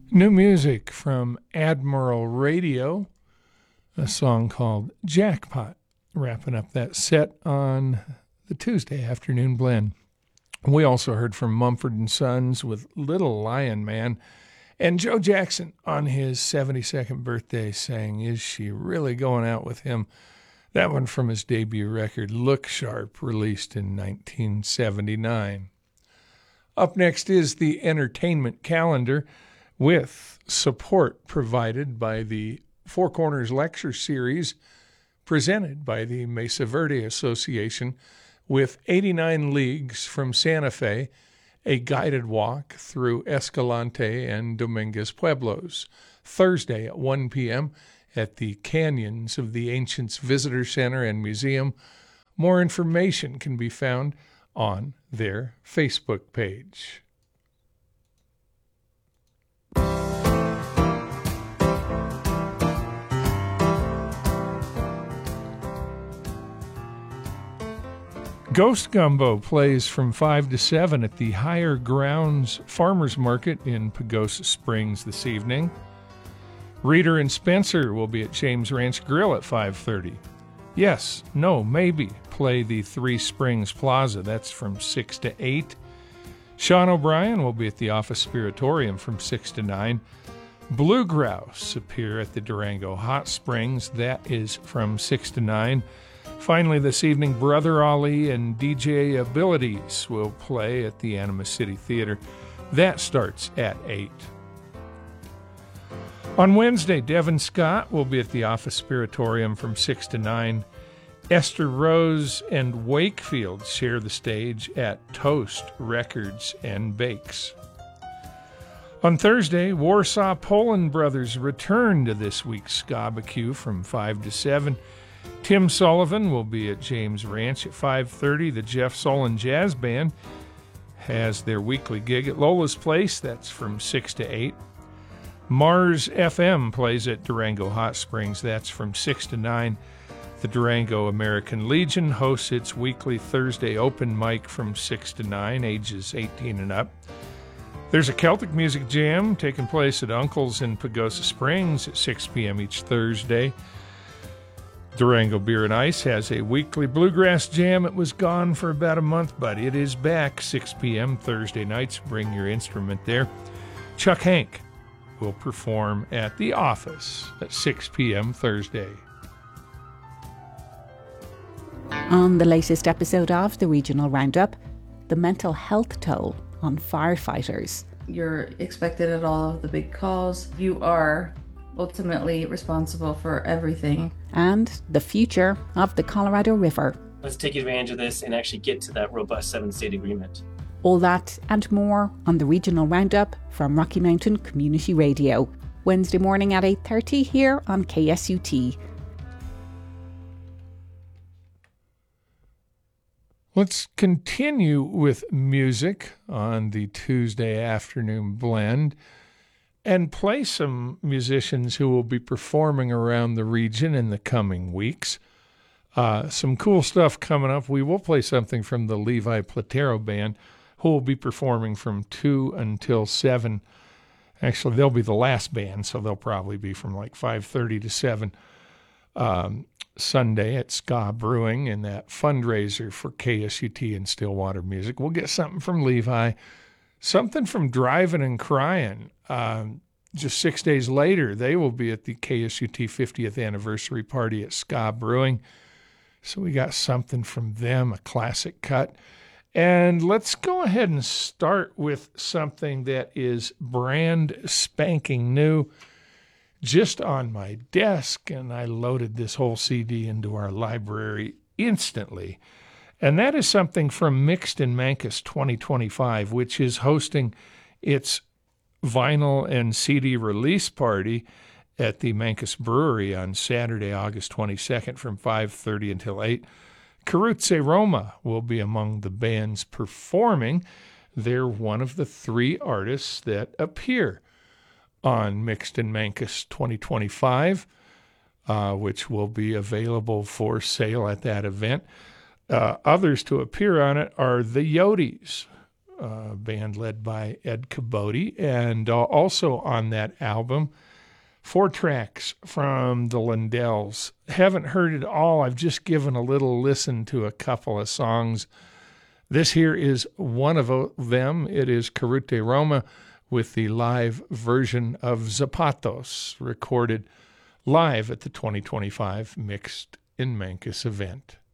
New music from Admiral Radio, a song called Jackpot, wrapping up that set on the Tuesday afternoon blend. We also heard from Mumford & Sons with Little Lion Man, and Joe Jackson on his 72nd birthday saying, "Is she really going out with him?" That one from his debut record, Look Sharp, released in 1979. Up next is the entertainment calendar with support provided by the Four Corners Lecture Series presented by the Mesa Verde Association with 89 Leagues from Santa Fe, a guided walk through Escalante and Dominguez Pueblos, Thursday at 1 p.m. at the Canyons of the Ancients Visitor Center and Museum. More information can be found on their Facebook page. Ghost Gumbo plays from 5 to 7 at the Higher Grounds Farmers Market in Pagosa Springs this evening. Reader and Spencer will be at James Ranch Grill at 5:30. Yes, no, maybe play the Three Springs Plaza. That's from 6 to 8. Sean O'Brien will be at the Office Spiritorium from 6 to 9. Blue Grouse appear at the Durango Hot Springs. That is from 6 to 9. Finally, this evening, Brother Ali and DJ Abilities will play at the Anima City Theater. That starts at 8. On Wednesday, Devin Scott will be at the Office Spiritorium from 6 to 9. Esther Rose and Wakefield share the stage at Toast Records and Bakes. On Thursday, Warsaw Poland Brothers return to this week's Ska-BQ from 5 to 7. Tim Sullivan will be at James Ranch at 5:30. The Jeff Solon Jazz Band has their weekly gig at Lola's Place. That's from 6 to 8. Mars FM plays at Durango Hot Springs. That's from 6 to 9. The Durango American Legion hosts its weekly Thursday open mic from 6 to 9, ages 18 and up. There's a Celtic music jam taking place at Uncle's in Pagosa Springs at 6 p.m. each Thursday. Durango Beer and Ice has a weekly bluegrass jam. It was gone for about a month, but it is back 6 p.m. Thursday nights. Bring your instrument there. Chuck Hank will perform at the Office at 6 p.m. Thursday. On the latest episode of the Regional Roundup, the mental health toll on firefighters. You're expected at all of the big calls. You are ultimately responsible for everything. And the future of the Colorado River. Let's take advantage of this and actually get to that robust 7-state agreement. All that and more on the Regional Roundup from Rocky Mountain Community Radio. Wednesday morning at 8:30 here on KSUT. Let's continue with music on the Tuesday afternoon blend and play some musicians who will be performing around the region in the coming weeks. Some cool stuff coming up. We will play something from the Levi Platero Band, who will be performing from 2 until 7. Actually, they'll be the last band, so they'll probably be from like 5:30 to 7 Sunday at Ska Brewing in that fundraiser for KSUT and Stillwater Music. We'll get something from Levi, something from Driving and Crying. Just 6 days later, they will be at the KSUT 50th anniversary party at Ska Brewing. So we got something from them, a classic cut. And let's go ahead and start with something that is brand spanking new, just on my desk, and I loaded this whole CD into our library instantly. And that is something from Mixed in Mancos 2025, which is hosting its vinyl and CD release party at the Mancos Brewery on Saturday, August 22nd from 5:30 until 8. Caruzze Roma will be among the bands performing. They're one of the 3 artists that appear on Mixed in Mancos 2025, which will be available for sale at that event. Others to appear on it are the Yodis, band led by Ed Cabote. And also on that album, 4 tracks from the Lindells. Haven't heard it all. I've just given a little listen to a couple of songs. This here is one of them. It is Carute Roma with the live version of Zapatos, recorded live at the 2025 Mixed in Mancos event.